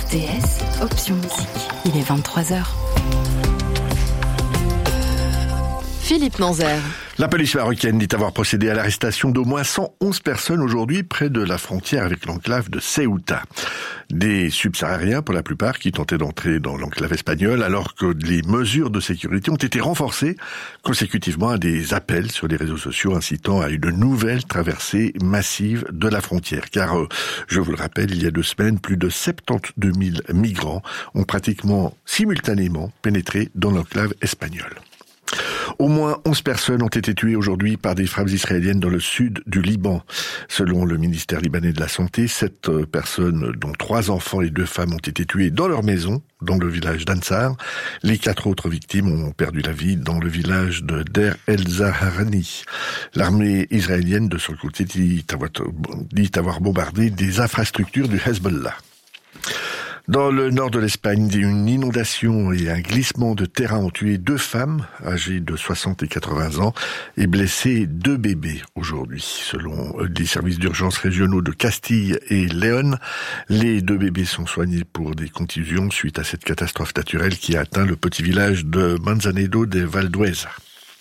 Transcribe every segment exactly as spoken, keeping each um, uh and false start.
R T S, option musique. Il est vingt-trois heures. Philippe Manzer. La police marocaine dit avoir procédé à l'arrestation d'au moins cent onze personnes aujourd'hui près de la frontière avec l'enclave de Ceuta. Des subsahariens pour la plupart qui tentaient d'entrer dans l'enclave espagnole alors que les mesures de sécurité ont été renforcées consécutivement à des appels sur les réseaux sociaux incitant à une nouvelle traversée massive de la frontière. Car, euh, je vous le rappelle, il y a deux semaines, plus de soixante-douze mille migrants ont pratiquement simultanément pénétré dans l'enclave espagnole. Au moins onze personnes ont été tuées aujourd'hui par des frappes israéliennes dans le sud du Liban. Selon le ministère libanais de la Santé, sept personnes, dont trois enfants et deux femmes, ont été tuées dans leur maison, dans le village d'Ansar. Les quatre autres victimes ont perdu la vie dans le village de Der El-Zaharani. L'armée israélienne, de son côté, dit avoir, dit avoir bombardé des infrastructures du Hezbollah. Dans le nord de l'Espagne, une inondation et un glissement de terrain ont tué deux femmes âgées de soixante et quatre-vingts ans et blessé deux bébés aujourd'hui. Selon les services d'urgence régionaux de Castille et Léon, les deux bébés sont soignés pour des contusions suite à cette catastrophe naturelle qui a atteint le petit village de Manzanedo de Valdueza.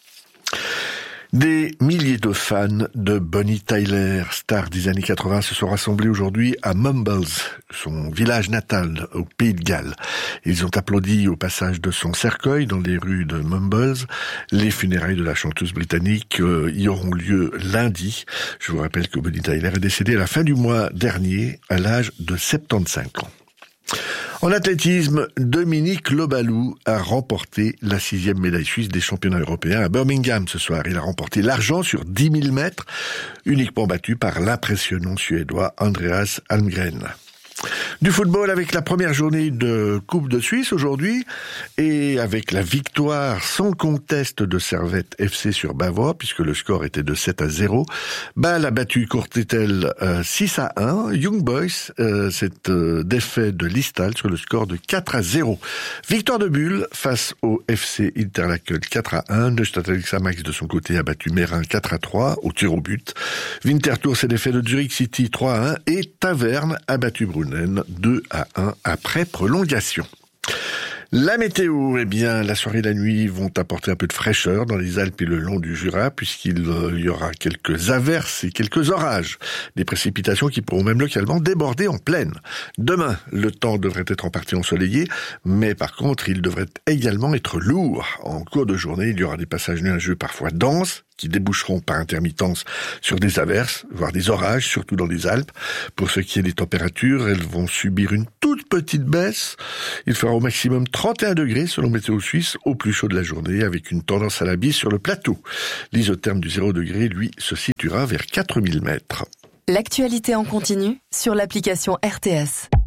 Des milliers de fans de Bonnie Tyler, star des années quatre-vingts, se sont rassemblés aujourd'hui à Mumbles, son village natal au Pays de Galles. Ils ont applaudi au passage de son cercueil dans les rues de Mumbles. Les funérailles de la chanteuse britannique euh, y auront lieu lundi. Je vous rappelle que Bonnie Tyler est décédée à la fin du mois dernier, à l'âge de soixante-quinze ans. En athlétisme, Dominique Lobalou a remporté la sixième médaille suisse des championnats européens à Birmingham ce soir. Il a remporté l'argent sur dix mille mètres, uniquement battu par l'impressionnant Suédois Andreas Almgren. Du football avec la première journée de Coupe de Suisse aujourd'hui et avec la victoire sans conteste de Servette F C sur Bavois puisque le score était de sept à zéro. Bâle a battu Courtétel euh, six à un. Young Boys, euh, cette euh, défaite de Listal sur le score de quatre à zéro. Victoire de Bulle face au F C Interlaken quatre à un. Neustadt Max de son côté a battu Mérin quatre à trois au tir au but. Winterthur s'est défait de Zurich City trois à un et Taverne a battu Brunnen deux à un après prolongation. La météo, eh bien, la soirée et la nuit vont apporter un peu de fraîcheur dans les Alpes et le long du Jura, puisqu'il y aura quelques averses et quelques orages. Des précipitations qui pourront même localement déborder en plaine. Demain, le temps devrait être en partie ensoleillé, mais par contre, il devrait également être lourd. En cours de journée, il y aura des passages nuageux parfois denses, qui déboucheront par intermittence sur des averses, voire des orages, surtout dans les Alpes. Pour ce qui est des températures, elles vont subir une toute petite baisse. Il fera au maximum trente et un degrés selon Météo Suisse, au plus chaud de la journée, avec une tendance à la bise sur le plateau. L'isotherme du zéro degré, lui, se situera vers quatre mille mètres. L'actualité en continu sur l'application R T S.